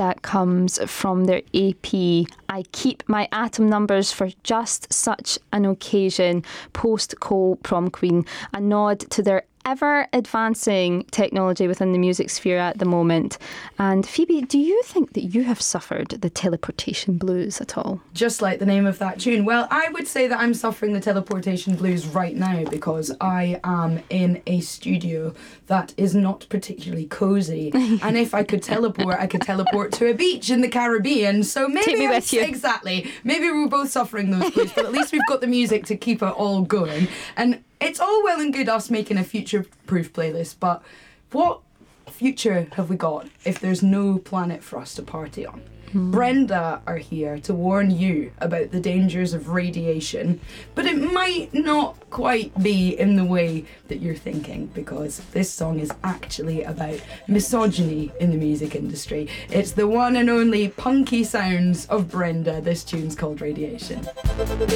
that comes from their EP, I Keep My Atom Numbers for Just Such an Occasion, post-Cole Prom Queen, a nod to their ever-advancing technology within the music sphere at the moment. And Phoebe, do you think that you have suffered the teleportation blues at all? Just like the name of that tune. Well, I would say that I'm suffering the teleportation blues right now because I am in a studio that is not particularly cosy. And if I could teleport to a beach in the Caribbean. So maybe take me with you. Exactly. Maybe we're both suffering those blues, but at least we've got the music to keep it all going. And it's all well and good us making a future-proof playlist, but what future have we got if there's no planet for us to party on? Brenda are here to warn you about the dangers of radiation, but it might not quite be in the way that you're thinking, because this song is actually about misogyny in the music industry. It's the one and only punky sounds of Brenda. This tune's called Radiation.